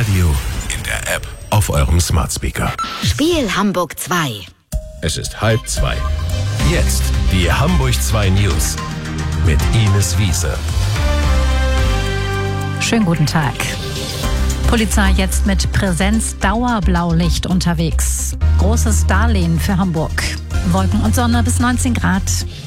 Radio, in der App, auf eurem Smart Speaker. Spiel Hamburg 2. Es ist 1:30. Jetzt die Hamburg 2 News mit Ines Wiese. Schönen guten Tag. Polizei jetzt mit Präsenz-Dauerblaulicht unterwegs. Großes Darlehen für Hamburg. Wolken und Sonne bis 19 Grad.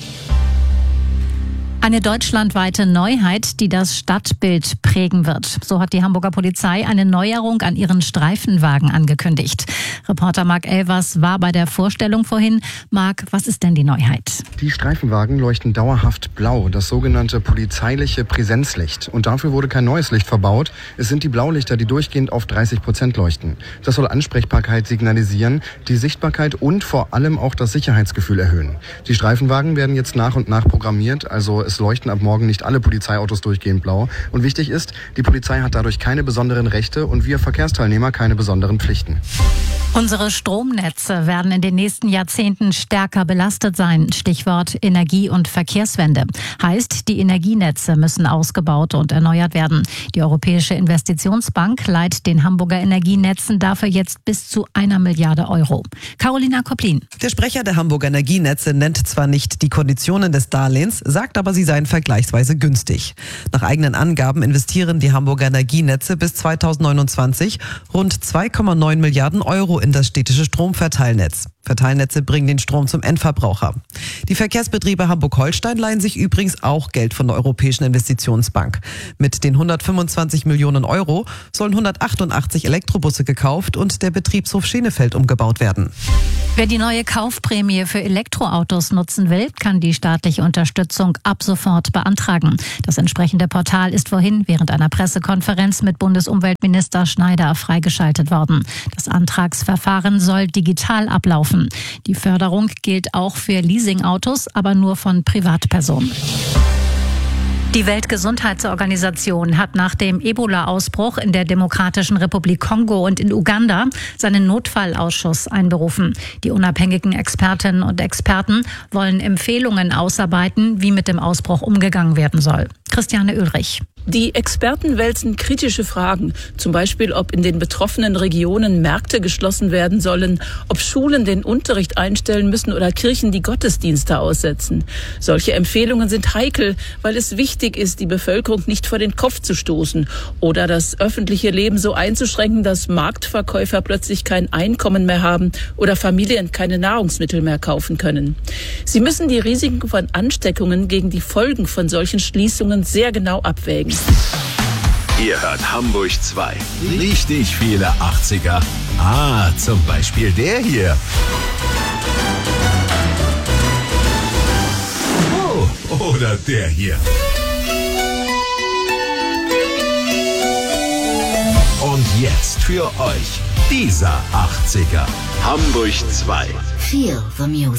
Eine deutschlandweite Neuheit, die das Stadtbild prägen wird. So hat die Hamburger Polizei eine Neuerung an ihren Streifenwagen angekündigt. Reporter Marc Elvers war bei der Vorstellung vorhin. Marc, was ist denn die Neuheit? Die Streifenwagen leuchten dauerhaft blau, das sogenannte polizeiliche Präsenzlicht. Und dafür wurde kein neues Licht verbaut. Es sind die Blaulichter, die durchgehend auf 30% leuchten. Das soll Ansprechbarkeit signalisieren, die Sichtbarkeit und vor allem auch das Sicherheitsgefühl erhöhen. Die Streifenwagen werden jetzt nach und nach programmiert, also es leuchten ab morgen nicht alle Polizeiautos durchgehend blau. Und wichtig ist, die Polizei hat dadurch keine besonderen Rechte und wir Verkehrsteilnehmer keine besonderen Pflichten. Unsere Stromnetze werden in den nächsten Jahrzehnten stärker belastet sein. Stichwort Energie- und Verkehrswende. Heißt, die Energienetze müssen ausgebaut und erneuert werden. Die Europäische Investitionsbank leiht den Hamburger Energienetzen dafür jetzt bis zu 1 Milliarde Euro. Carolina Koplin. Der Sprecher der Hamburger Energienetze nennt zwar nicht die Konditionen des Darlehens, sagt aber, sie seien vergleichsweise günstig. Nach eigenen Angaben investieren die Hamburger Energienetze bis 2029 rund 2,9 Milliarden Euro in das städtische Stromverteilnetz. Verteilnetze bringen den Strom zum Endverbraucher. Die Verkehrsbetriebe Hamburg-Holstein leihen sich übrigens auch Geld von der Europäischen Investitionsbank. Mit den 125 Millionen Euro sollen 188 Elektrobusse gekauft und der Betriebshof Schenefeld umgebaut werden. Wer die neue Kaufprämie für Elektroautos nutzen will, kann die staatliche Unterstützung ab sofort beantragen. Das entsprechende Portal ist vorhin während einer Pressekonferenz mit Bundesumweltminister Schneider freigeschaltet worden. Das Antragsverfahren soll digital ablaufen. Die Förderung gilt auch für Leasingautos, aber nur von Privatpersonen. Die Weltgesundheitsorganisation hat nach dem Ebola-Ausbruch in der Demokratischen Republik Kongo und in Uganda seinen Notfallausschuss einberufen. Die unabhängigen Expertinnen und Experten wollen Empfehlungen ausarbeiten, wie mit dem Ausbruch umgegangen werden soll. Christiane Ulrich. Die Experten wälzen kritische Fragen, zum Beispiel, ob in den betroffenen Regionen Märkte geschlossen werden sollen, ob Schulen den Unterricht einstellen müssen oder Kirchen die Gottesdienste aussetzen. Solche Empfehlungen sind heikel, weil es wichtig ist, die Bevölkerung nicht vor den Kopf zu stoßen oder das öffentliche Leben so einzuschränken, dass Marktverkäufer plötzlich kein Einkommen mehr haben oder Familien keine Nahrungsmittel mehr kaufen können. Sie müssen die Risiken von Ansteckungen gegen die Folgen von solchen Schließungen sehr genau abwägen. Ihr hört Hamburg 2. Richtig viele 80er. Zum Beispiel der hier. Oh, oder der hier. Und jetzt für euch dieser 80er. Hamburg 2. Feel the music.